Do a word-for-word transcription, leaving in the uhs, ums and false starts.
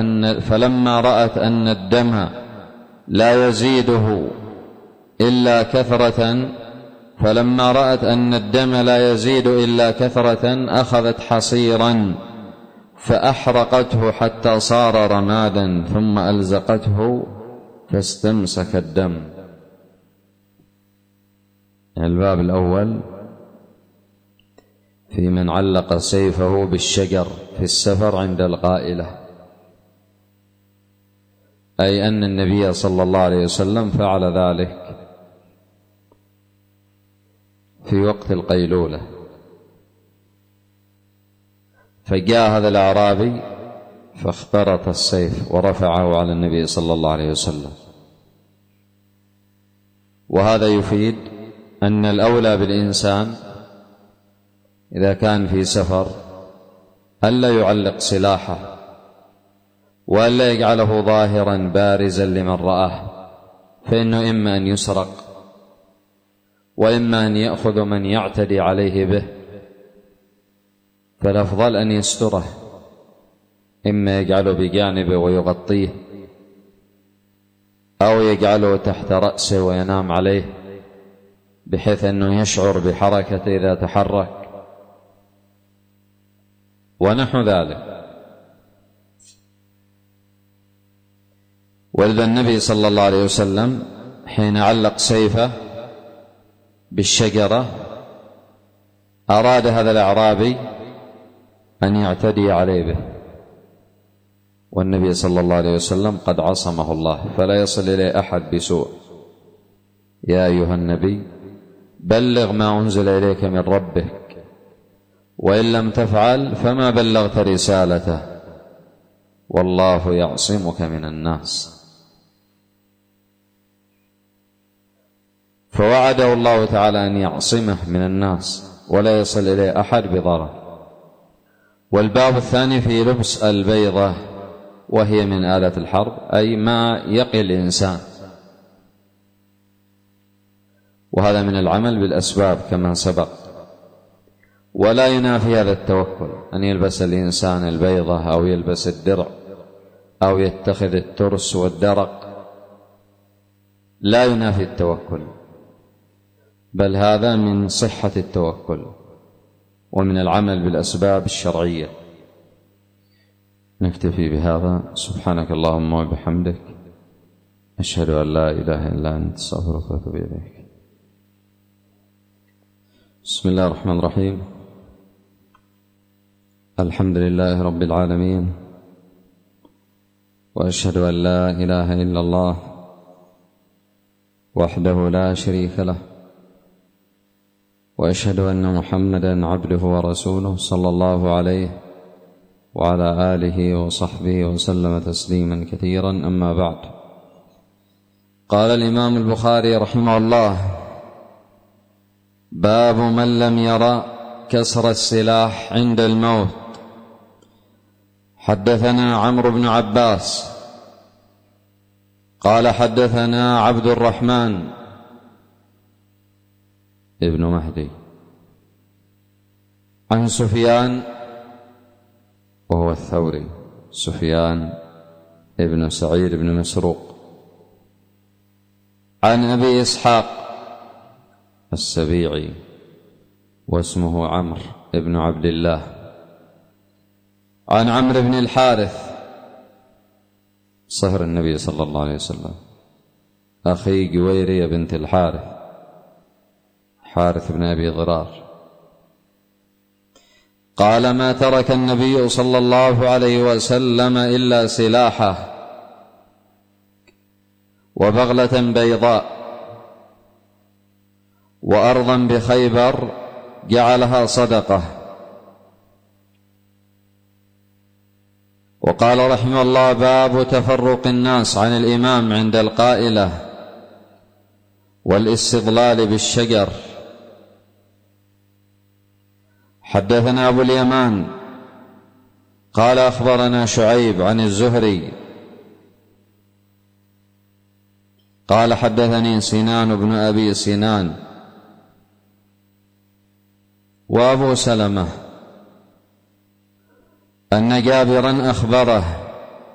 فلما رأت أن الدم لا يزيده إلا كثرة فلما رأت أن الدم لا يزيد إلا كثرة أخذت حصيرا فأحرقته حتى صار رمادا ثم ألزقته فاستمسك الدم. الباب الأول في من علق سيفه بالشجر في السفر عند القائلة، أي أن النبي صلى الله عليه وسلم فعل ذلك في وقت القيلولة، فجاء هذا الأعرابي فاخترط السيف ورفعه على النبي صلى الله عليه وسلم. وهذا يفيد أن الأولى بالإنسان إذا كان في سفر ألا يعلق سلاحه وألا يجعله ظاهرا بارزا لمن رآه، فإنه إما أن يسرق وإما أن يأخذ من يعتدي عليه به، فالأفضل أن يستره، إما يجعله بجانبه ويغطيه أو يجعله تحت رأسه وينام عليه بحيث أنه يشعر بحركته إذا تحرك ونحو ذلك. ولذا النبي صلى الله عليه وسلم حين علق سيفه بالشجرة أراد هذا الأعرابي أن يعتدي عليه به، والنبي صلى الله عليه وسلم قد عصمه الله فلا يصل إليه أحد بسوء. يا أيها النبي بلغ ما أنزل إليك من ربك وإن لم تفعل فما بلغت رسالته والله يعصمك من الناس. فوعده الله تعالى أن يعصمه من الناس ولا يصل إليه أحد بضرر. والباب الثاني في لبس البيضة، وهي من آلة الحرب، أي ما يقي الإنسان، وهذا من العمل بالأسباب كما سبق. ولا ينافي هذا التوكل أن يلبس الإنسان البيضة أو يلبس الدرع أو يتخذ الترس والدرق، لا ينافي التوكل، بل هذا من صحة التوكل ومن العمل بالأسباب الشرعية. نكتفي بهذا. سبحانك اللهم وبحمدك، أشهد أن لا إله إلا أنت، أستغفرك وأتوب إليك. بسم الله الرحمن الرحيم. الحمد لله رب العالمين، وأشهد أن لا إله إلا الله وحده لا شريك له، وأشهد أن محمدًا عبده ورسوله صلى الله عليه وعلى آله وصحبه وسلم تسليما كثيرا. أما بعد، قال الإمام البخاري رحمه الله: باب من لم يرى كسر السلاح عند الموت. حدثنا عمرو بن عباس قال حدثنا عبد الرحمن ابن مهدي عن سفيان وهو الثوري، سفيان ابن سعيد بن مسروق، عن أبي إسحاق السبيعي واسمه عمرو ابن عبد الله، عن عمرو بن الحارث صهر النبي صلى الله عليه وسلم، أخي جويرية بنت الحارث، حارث بن أبي ضرار، قال: ما ترك النبي صلى الله عليه وسلم إلا سلاحه وبغلة بيضاء وأرضا بخيبر جعلها صدقة. وقال رحمه الله: باب تفرق الناس عن الإمام عند القائلة والاستظلال بالشجر. حدثنا أبو اليمان قال أخبرنا شعيب عن الزهري قال حدثني سنان بن أبي سنان وأبو سلمة أن جابرا أخبره